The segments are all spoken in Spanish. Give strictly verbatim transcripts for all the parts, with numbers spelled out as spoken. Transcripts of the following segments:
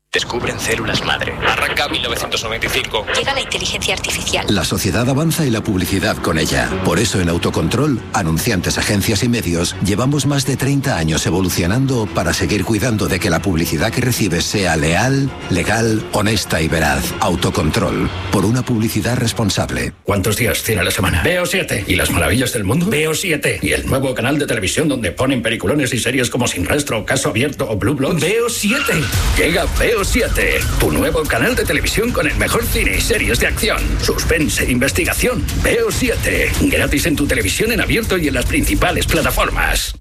Descubren células madre. Arranca mil novecientos noventa y cinco. Llega la inteligencia artificial. La sociedad avanza y la publicidad con ella. Por eso en Autocontrol, anunciantes, agencias y medios, llevamos más de treinta años evolucionando para seguir cuidando de que la publicidad que recibes sea leal, legal, honesta y veraz. Autocontrol. Por una publicidad responsable. ¿Cuántos días tiene la semana? Veo siete. ¿Y las maravillas del mundo? Veo siete. ¿Y el nuevo canal de televisión donde ponen peliculones y series como Sin Rastro, Caso Abierto o Blue Bloods? Veo siete. Llega Veo siete, tu nuevo canal de televisión con el mejor cine y series de acción, suspense, investigación. Veo siete, gratis en tu televisión en abierto y en las principales plataformas.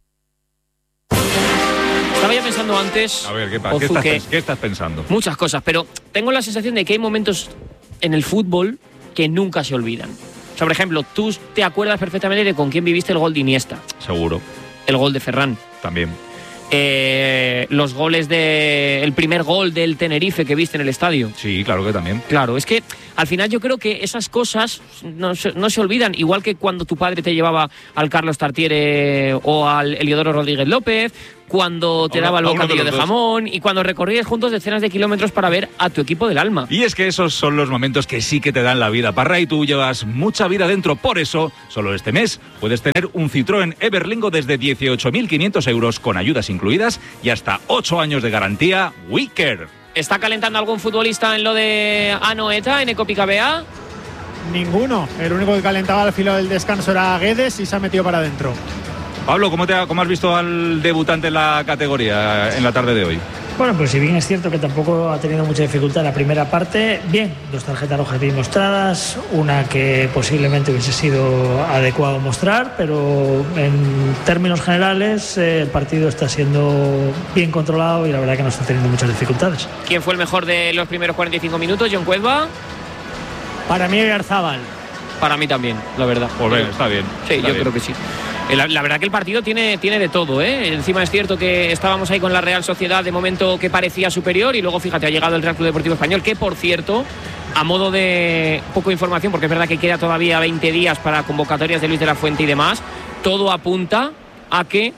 Estaba ya pensando antes. A ver, ¿qué, pa- ¿qué, estás, que ¿qué estás pensando? Muchas cosas, pero tengo la sensación de que hay momentos en el fútbol que nunca se olvidan. O sea, por ejemplo, tú te acuerdas perfectamente de con quién viviste el gol de Iniesta. Seguro. El gol de Ferran. También. Eh, los goles de el primer gol del Tenerife que viste en el estadio. Sí, claro que también. Claro, es que al final yo creo que esas cosas no se, no se olvidan, igual que cuando tu padre te llevaba al Carlos Tartiere o al Eliodoro Rodríguez López, cuando te uno, daba el bocadillo de, de jamón y cuando recorrías juntos decenas de kilómetros para ver a tu equipo del alma. Y es que esos son los momentos que sí que te dan la vida, Parra, y tú llevas mucha vida dentro. Por eso, solo este mes puedes tener un Citroën Everlingo desde dieciocho mil quinientos euros con ayudas incluidas y hasta ocho años de garantía Wicker. ¿Está calentando algún futbolista en lo de Anoeta, en Ecopicabea? Ninguno. El único que calentaba al filo del descanso era Guedes y se ha metido para adentro. Pablo, ¿cómo, te ha, ¿cómo has visto al debutante en la categoría en la tarde de hoy? Bueno, pues si bien es cierto que tampoco ha tenido mucha dificultad en la primera parte, bien, dos tarjetas rojas bien mostradas, una que posiblemente hubiese sido adecuado mostrar, pero en términos generales eh, el partido está siendo bien controlado y la verdad que no está teniendo muchas dificultades. ¿Quién fue el mejor de los primeros cuarenta y cinco minutos, John Cuezba? Para mí, Garzábal. Para mí también, la verdad. Pues bien, está bien. Sí, está yo bien. creo que sí. La, la verdad que el partido tiene, tiene de todo, ¿eh? Encima es cierto que estábamos ahí con la Real Sociedad de momento que parecía superior y luego, fíjate, ha llegado el Real Club Deportivo Español, que por cierto, a modo de poco de información, porque es verdad que queda todavía veinte días para convocatorias de Luis de la Fuente y demás, todo apunta a que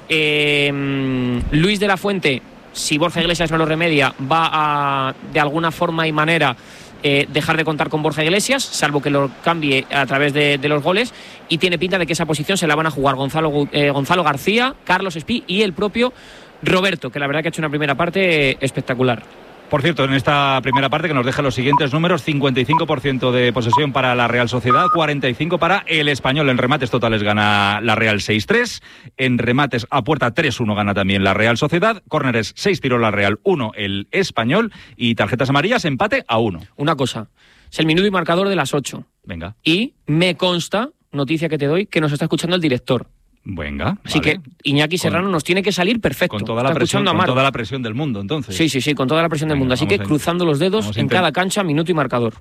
eh, Luis de la Fuente, si Borja Iglesias no lo remedia, va a, de alguna forma y manera, Eh, dejar de contar con Borja Iglesias, salvo que lo cambie a través de, de los goles, y tiene pinta de que esa posición se la van a jugar Gonzalo, eh, Gonzalo García, Carlos Espí y el propio Roberto, que la verdad que ha hecho una primera parte espectacular. Por cierto, en esta primera parte que nos deja los siguientes números: cincuenta y cinco por ciento de posesión para la Real Sociedad, cuarenta y cinco por ciento para el Español. En remates totales gana la Real seis tres, en remates a puerta tres uno gana también la Real Sociedad, córneres seis tiró la Real, uno el Español, y tarjetas amarillas empate a uno. Una cosa, es el minuto y marcador de las ocho. Venga. Y me consta, noticia que te doy, que nos está escuchando el director. Venga. Así vale. que Iñaki Serrano con, nos tiene que salir perfecto. Con toda, la presión, con toda la presión del mundo, entonces. Sí, sí, sí, con toda la presión Venga, del mundo. Así que a, cruzando los dedos en cada cancha, minuto y marcador.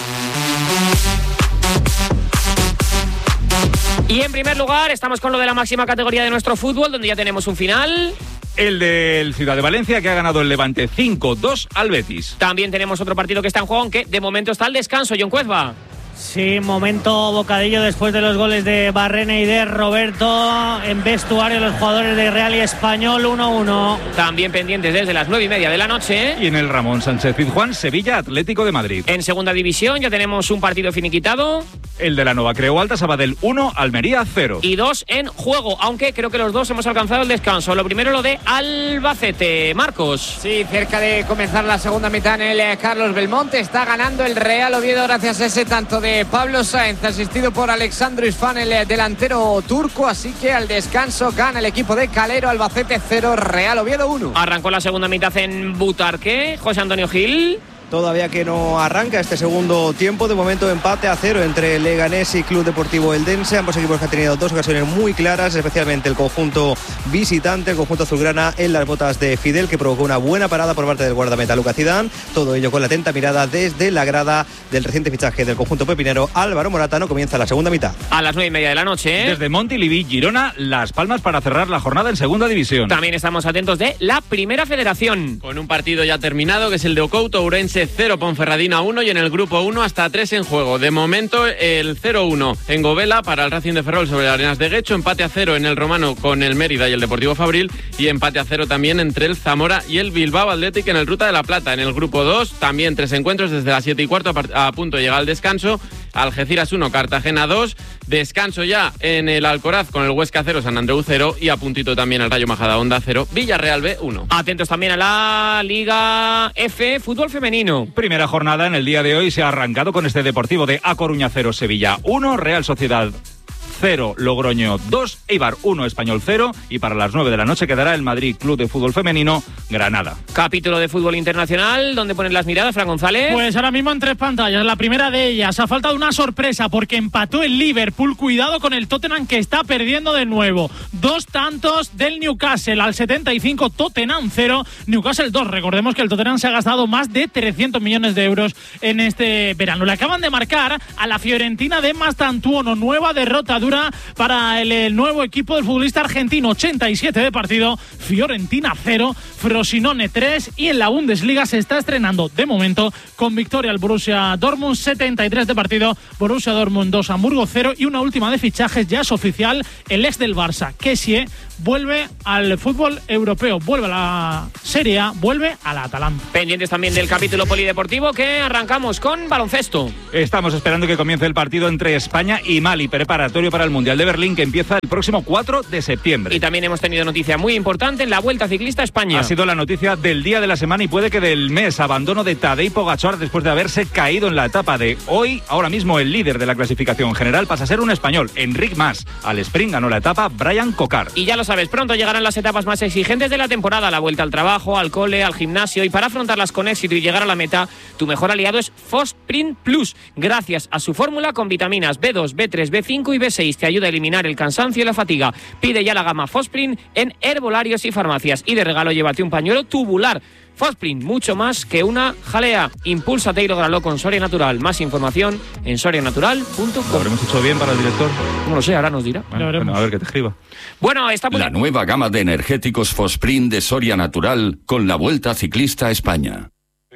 Y en primer lugar, estamos con lo de la máxima categoría de nuestro fútbol, donde ya tenemos un final. El del Ciudad de Valencia, que ha ganado el Levante cinco dos al Betis. También tenemos otro partido que está en juego, aunque de momento está al descanso, John Cuezba. Sí, momento bocadillo después de los goles de Barrena y de Roberto. En vestuario los jugadores de Real y Español, uno uno. También pendientes desde las nueve y media de la noche. Y en el Ramón Sánchez Pizjuán, Sevilla Atlético de Madrid. En segunda división ya tenemos un partido finiquitado. El de la Nova Creu Alta, Sabadell uno, Almería cero. Y dos en juego, aunque creo que los dos hemos alcanzado el descanso. Lo primero lo de Albacete. Marcos. Sí, cerca de comenzar la segunda mitad en el Carlos Belmonte. Está ganando el Real Oviedo gracias a ese tanto de Pablo Sáenz, asistido por Alexandro Isfán, el delantero turco. Así que al descanso gana el equipo de Calero. Albacete cero, Real Oviedo uno. Arrancó la segunda mitad en Butarque, José Antonio Gil. Todavía que no arranca este segundo tiempo, de momento empate a cero entre Leganés y Club Deportivo Eldense, ambos equipos que han tenido dos ocasiones muy claras, especialmente el conjunto visitante, el conjunto azulgrana, en las botas de Fidel, que provocó una buena parada por parte del guardameta Lucas Zidane, todo ello con la atenta mirada desde la grada del reciente fichaje del conjunto pepinero Álvaro Morata. No comienza la segunda mitad. A las nueve y media de la noche, ¿eh? Desde Montilivi, Girona, Las Palmas para cerrar la jornada en segunda división. También estamos atentos de la Primera Federación. Con un partido ya terminado, que es el de Ocouto, Ourense Elche cero, Ponferradina uno y en el grupo uno hasta tres en juego. De momento el cero uno en Govela para el Racing de Ferrol sobre las Arenas de Guecho, empate a cero en el Romano con el Mérida y el Deportivo Fabril y empate a cero también entre el Zamora y el Bilbao Athletic en el Ruta de la Plata. En el grupo dos también tres encuentros desde las siete y cuarto a punto de llegar al descanso. Algeciras uno, Cartagena dos, descanso ya en el Alcoraz con el Huesca cero, San Andreu cero y a puntito también el Rayo Majadahonda cero, Villarreal B uno. Atentos también a la Liga F, fútbol femenino. Primera jornada en el día de hoy se ha arrancado con este Deportivo de A Coruña cero, Sevilla uno, Real Sociedad cero, Logroño dos, Eibar uno, Español cero y para las nueve de la noche quedará el Madrid Club de Fútbol Femenino, Granada. Capítulo de fútbol internacional, ¿dónde ponen las miradas, Fran González? Pues ahora mismo en tres pantallas, la primera de ellas, ha faltado una sorpresa porque empató el Liverpool, cuidado con el Tottenham que está perdiendo de nuevo. Dos tantos del Newcastle al setenta y cinco, Tottenham cero, Newcastle dos. Recordemos que el Tottenham se ha gastado más de trescientos millones de euros en este verano. Le acaban de marcar a la Fiorentina de Mastantuono, nueva derrota dura para el, el nuevo equipo del futbolista argentino, ochenta y siete de partido, Fiorentina cero, Frosinone tres y en la Bundesliga se está estrenando de momento con victoria al Borussia Dortmund, setenta y tres de partido, Borussia Dortmund dos, Hamburgo cero y una última de fichajes, ya es oficial, el ex del Barça, Kessie, vuelve al fútbol europeo, vuelve a la Serie A, vuelve a la Atalanta. Pendientes también del capítulo polideportivo que arrancamos con baloncesto. Estamos esperando que comience el partido entre España y Mali, preparatorio para el Mundial de Berlín que empieza el próximo cuatro de septiembre. Y también hemos tenido noticia muy importante en la Vuelta Ciclista a España. Ha sido la noticia del día de la semana y puede que del mes, abandono de Tadej Pogačar después de haberse caído en la etapa de hoy. Ahora mismo el líder de la clasificación general pasa a ser un español, Enric Mas. Al sprint ganó la etapa Brian Cocard. Y ya lo sabes, pronto llegarán las etapas más exigentes de la temporada, la vuelta al trabajo, al cole, al gimnasio, y para afrontarlas con éxito y llegar a la meta, tu mejor aliado es Fosprint Plus. Gracias a su fórmula con vitaminas B dos, B tres, B cinco y B seis, te ayuda a eliminar el cansancio y la fatiga. Pide ya la gama Fosprint en herbolarios y farmacias, y de regalo llévate un pañuelo tubular. Fosprint, mucho más que una jalea. Impúlsate y lógralo con Soria Natural. Más información en soria natural punto com. ¿Lo habremos hecho bien para el director? No lo sé, ahora nos dirá. Bueno, bueno, a ver que te escriba. Bueno, está La nueva gama de energéticos Fosprint de Soria Natural con la Vuelta Ciclista a España.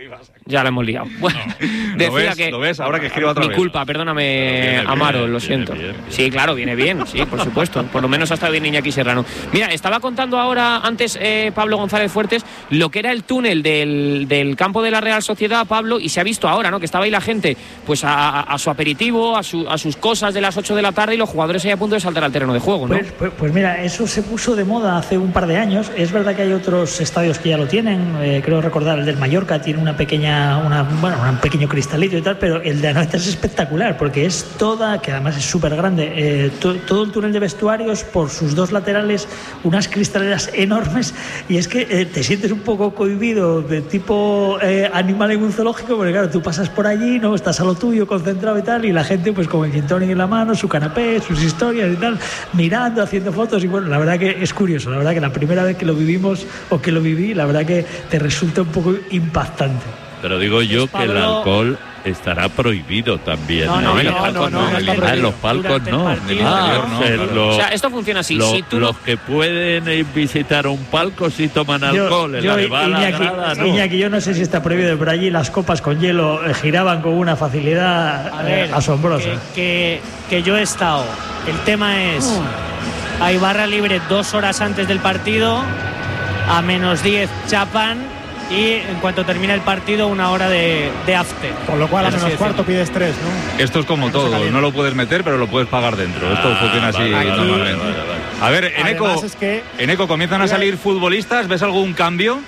Ya lo hemos liado. Bueno, ¿Lo decía ves? que ¿Lo ves? Ahora que escriba otra mi vez. culpa, perdóname, viene Amaro, bien, lo viene siento. bien, viene Sí, claro, viene bien, sí, por supuesto. Por lo menos ha estado bien Iñaki Serrano. Mira, estaba contando ahora antes eh, Pablo González Fuertes lo que era el túnel del, del campo de la Real Sociedad, Pablo, y se ha visto ahora, ¿no? Que estaba ahí la gente pues a, a su aperitivo, a, su, a sus cosas de las ocho de la tarde y los jugadores ahí a punto de saltar al terreno de juego, ¿no? Pues, pues, pues mira, eso se puso de moda hace un par de años. Es verdad que hay otros estadios que ya lo tienen. Eh, creo recordar el del Mallorca tiene una pequeña, una, bueno, un pequeño cristalito y tal, pero el de Anoeta es espectacular porque es toda, que además es súper grande, eh, to, todo el túnel de vestuarios, por sus dos laterales unas cristaleras enormes, y es que eh, te sientes un poco cohibido de tipo eh, animal en un zoológico, porque claro, tú pasas por allí, no estás a lo tuyo concentrado y tal, y la gente pues con el gin tonic en la mano, su canapé, sus historias y tal, mirando, haciendo fotos, y bueno, la verdad que es curioso, la verdad que la primera vez que lo vivimos o que lo viví, la verdad que te resulta un poco impactante. Pero digo yo Pues, que el Pablo, alcohol estará prohibido también. No, no, ¿eh? no, no, no, no, no está Ah, en los prohibido. palcos Durante no. el partido, Ah, no. o sea, Claro. los- O sea, esto funciona así. Los, Si tú los no- que pueden eh, visitar un palco sí toman alcohol. En Yo, la que va a la Iñaki, grada, no. Iñaki, yo no sé si está prohibido, pero allí las copas con hielo eh, giraban con una facilidad A ver, eh, asombrosa. Que, que, que yo he estado. El tema es, hay barra libre dos horas antes del partido, a menos diez chapan, y en cuanto termina el partido una hora de, de after. Con lo cual a Es menos así de cuarto simple. pides tres, ¿no? Esto es como todo, no lo puedes meter, pero lo puedes pagar dentro. Esto Ah, funciona así vale, vale, normalmente. vale, vale, vale. A ver, Eneco, Además es que Eneco, ¿comienzan a salir futbolistas? ¿Ves algún cambio?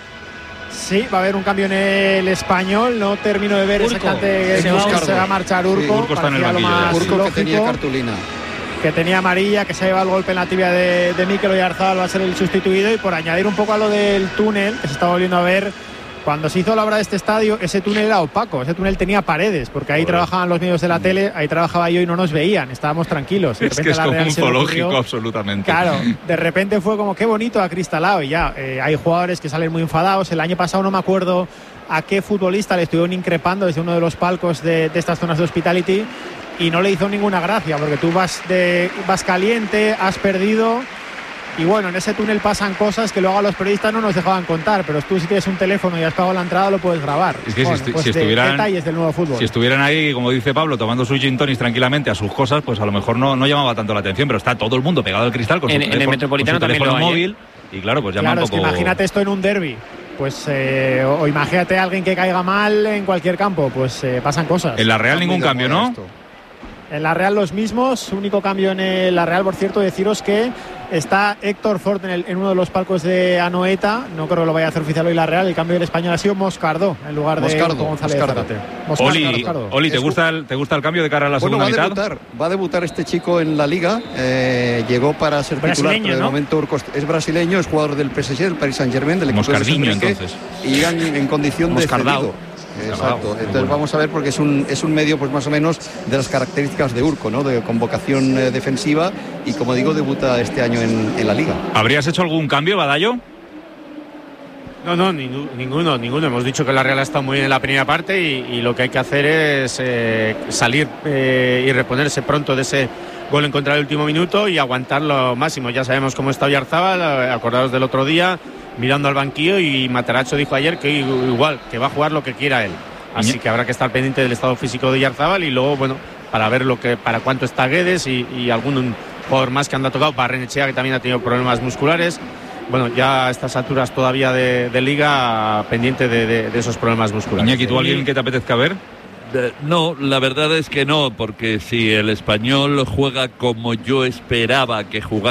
sí, va a haber un cambio en el español. No termino de ver Urco. exactamente Se se, va se va a marchar Urco. Sí, Urco está en el parecía lo banquillo, más ya. Urco que tenía lógico, cartulina. que tenía amarilla, que se lleva el golpe en la tibia de, de Mikel Oyarzabal, va a ser el sustituido. Y por añadir un poco a lo del túnel, que se está volviendo a ver, cuando se hizo la obra de este estadio, ese túnel era opaco, ese túnel tenía paredes, porque ahí Joder. trabajaban los medios de la tele, ahí trabajaba yo y no nos veían, estábamos tranquilos. De Es que repente es la como Real un se le zoológico ocurrió- absolutamente. Claro, de repente fue como qué bonito acristalado y ya, eh, hay jugadores que salen muy enfadados. El año pasado no me acuerdo a qué futbolista le estuvieron increpando desde uno de los palcos de, de estas zonas de hospitality y no le hizo ninguna gracia, porque tú vas, de, vas caliente, has perdido Y bueno, en ese túnel pasan cosas que luego a los periodistas no nos dejaban contar, pero tú si tienes un teléfono y has pagado la entrada lo puedes grabar. Es que bueno, si, pues si, de, estuvieran, detalles del nuevo fútbol. si estuvieran ahí, como dice Pablo, tomando sus gin tonics tranquilamente a sus cosas, pues a lo mejor no, no llamaba tanto la atencción, pero está todo el mundo pegado al cristal con en, su en teléfono, el Metropolitano con su teléfono también lo hay, móvil ¿eh? Y claro, pues llama claro, un poco... es que imagínate esto en un derbi. Pues, eh, o imagínate a alguien que caiga mal en cualquier campo, pues eh, pasan cosas. En la Real ningún cambio, ¿no? Esto. En la Real los mismos, único cambio en el, la Real, por cierto, deciros que está Héctor Ford en, el, en uno de los palcos de Anoeta, no creo que lo vaya a hacer oficial hoy la Real, el cambio del español ha sido Moscardó en lugar de Moscardo, González Moscardo. Zárate. Moscardo, Oli, Moscardo. Oli, ¿te gusta, el, ¿te gusta el cambio de cara a la bueno, segunda va a mitad? Debutar, va a debutar este chico en la Liga, eh, llegó para ser titular, pero de ¿no? momento Urco es brasileño, es jugador del P S G, del Paris Saint-Germain, del equipo de Moscardinho, entonces. Y llegan en condición de cedido. Exacto. Entonces bueno. Vamos a ver porque es un es un medio pues más o menos de las características de Urco, ¿no? De convocación eh, defensiva y como digo debuta este año en, en la Liga. ¿Habrías hecho algún cambio, Badallo? No, no, ninguno, ninguno. Hemos dicho que la Real ha estado muy bien en la primera parte y, y lo que hay que hacer es eh, salir eh, y reponerse pronto de ese gol en contra del último minuto y aguantar lo máximo. Ya sabemos cómo está Oyarzabal, acordados del otro día, mirando al banquillo, y Matarazzo dijo ayer que igual, que va a jugar lo que quiera él. Así que habrá que estar pendiente del estado físico de Oyarzabal y luego, bueno, para ver lo que, para cuánto está Guedes y, y algún jugador más que anda tocado, Barrenechea, que también ha tenido problemas musculares. Bueno, ya a estas alturas todavía de, de liga, pendiente de, de, de esos problemas musculares. Iñaki, ¿tú alguien que te apetezca ver? No, la verdad es que no, porque si el Español juega como yo esperaba que jugase